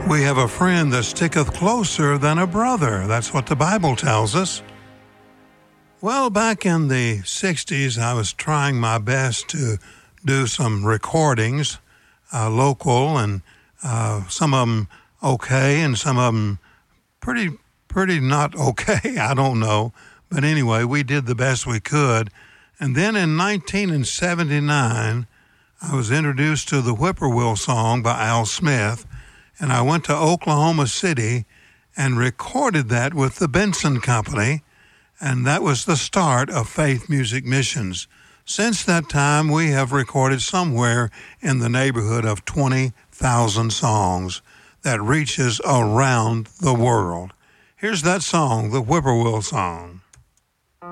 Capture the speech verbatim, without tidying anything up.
We have a friend that sticketh closer than a brother. That's what the Bible tells us. Well, back in the sixties, I was trying my best to do some recordings, uh, local, and uh, some of them okay, and some of them pretty, pretty not okay. I don't know. But anyway, we did the best we could. And then in nineteen seventy-nine, I was introduced to the Whippoorwill song by Al Smith, and I went to Oklahoma City and recorded that with the Benson Company, and that was the start of Faith Music Missions. Since that time, we have recorded somewhere in the neighborhood of twenty thousand songs that reaches around the world. Here's that song, the Whippoorwill song.